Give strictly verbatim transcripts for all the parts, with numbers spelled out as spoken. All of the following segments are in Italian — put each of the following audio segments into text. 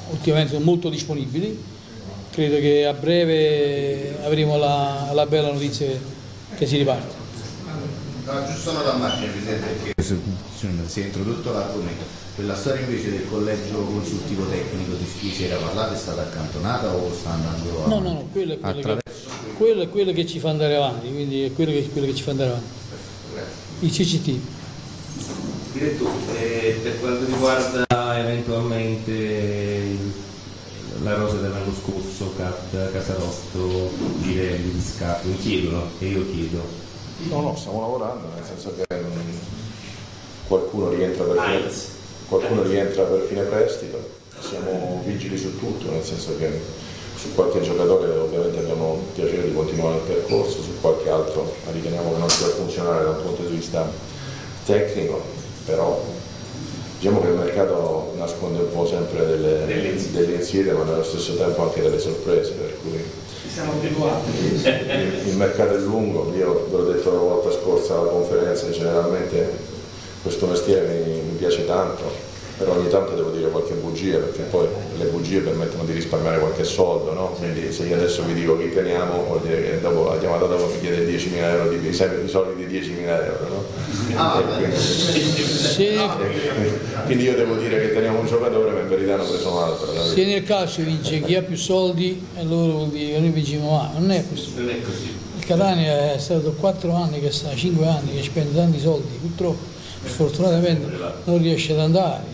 ultimamente sono molto disponibili, credo che a breve avremo la, la bella notizia che si riparte. No, giusto una domanda, Presidente, perché si è introdotto l'argomento. Quella storia invece del collegio consultivo tecnico di cui si era parlato è stata accantonata o sta andando a... No, no, no, quello è quello, attraverso... che, quello, è quello che ci fa andare avanti, quindi è quello che, quello che ci fa andare avanti. Il C C T. Direttore, eh, per quanto riguarda eventualmente la rosa dell'anno scorso, Casarosto, Girelli, Viscardo, mi chiedono e io chiedo. No, no, stiamo lavorando, nel senso che um, qualcuno rientra per fine, qualcuno rientra per fine prestito, siamo vigili su tutto, nel senso che su qualche giocatore ovviamente abbiamo piacere di continuare il percorso, su qualche altro riteniamo che non sia funzionare da un punto di vista tecnico, però diciamo che il mercato nasconde un po' sempre delle, delle insidie, ma nello stesso tempo anche delle sorprese, per cui siamo abituati. Il, il mercato è lungo, io ve l'ho detto la volta scorsa alla conferenza, generalmente questo mestiere mi, mi piace tanto, però ogni tanto devo dire qualche bugia, perché poi le bugie permettono di risparmiare qualche soldo, no? Quindi se io adesso vi dico che teniamo, vuol dire che dopo la chiamata dopo mi chiede diecimila euro di, sempre di soldi di diecimila euro, no? Ah, quindi, se, quindi io devo dire che teniamo un giocatore, ma in verità hanno preso un altro. Se nel calcio vince chi ha più soldi, allora vuol dire che noi vinciamo mai, non è così. Non è così. Il Catania è stato quattro anni che sta, cinque anni che spende tanti soldi, purtroppo sfortunatamente non riesce ad andare.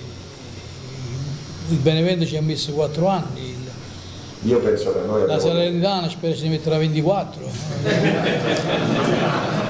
Il Benevento ci ha messo quattro anni, io penso che noi la abbiamo... Salernitana spero si ne metterà ventiquattro.